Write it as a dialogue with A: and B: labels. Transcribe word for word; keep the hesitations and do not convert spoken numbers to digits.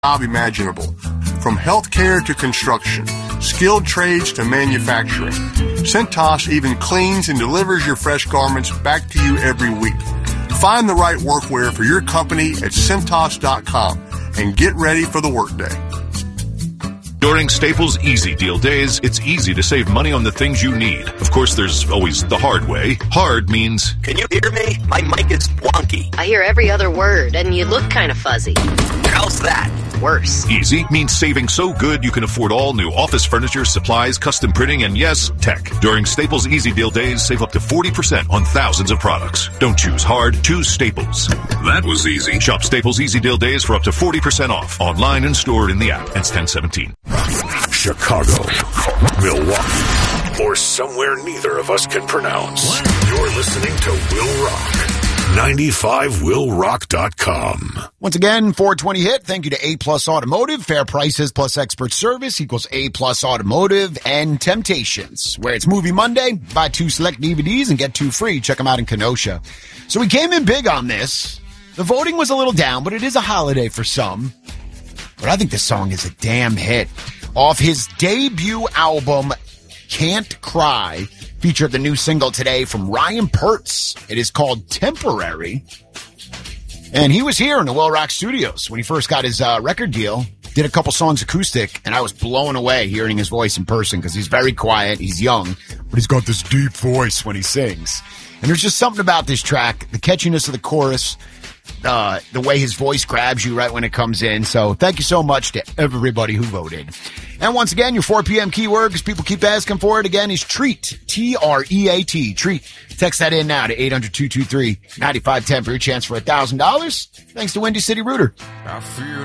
A: job imaginable. From healthcare to construction, skilled trades to manufacturing, Cintas even cleans and delivers your fresh garments back to you every week. Find the right workwear for your company at Cintas dot com and get ready for the workday.
B: During Staples Easy Deal Days, it's easy to save money on the things you need. Of course, there's always the hard way. Hard means...
C: Can you hear me? My mic is wonky.
D: I hear every other word, and you look kind of fuzzy.
C: How's that?
D: Worse.
B: Easy means saving so good you can afford all new office furniture, supplies, custom printing, and yes, tech. During Staples Easy Deal Days, save up to forty percent on thousands of products. Don't choose hard, choose Staples. That was easy. Shop Staples Easy Deal Days for up to forty percent off. Online and stored in the app. Ends ten seventeen.
E: Chicago, Milwaukee, or somewhere neither of us can pronounce. What? You're listening to Will Rock. ninety-five will rock dot com.
F: Once again, four twenty hit. Thank you to A Plus Automotive. Fair prices plus expert service equals A Plus Automotive and Temptations, where it's Movie Monday. Buy two select D V Ds and get two free. Check them out in Kenosha. So we came in big on this. The voting was a little down, but it is a holiday for some. But I think this song is a damn hit. Off his debut album, Can't Cry, featured the new single today from Ryan Pertz. It is called Temporary. And he was here in the Will Rock Studios when he first got his uh, record deal. Did a couple songs acoustic, and I was blown away hearing his voice in person because he's very quiet, he's young, but he's got this deep voice when he sings. And there's just something about this track, the catchiness of the chorus, uh, the way his voice grabs you right when it comes in. So thank you so much to everybody who voted. And once again, your four p.m. keyword, because people keep asking for it again, is treat. T R E A T, treat. Text that in now to eight hundred, two two three, nine five one zero for your chance for one thousand dollars. Thanks to Windy City Rooter. I feel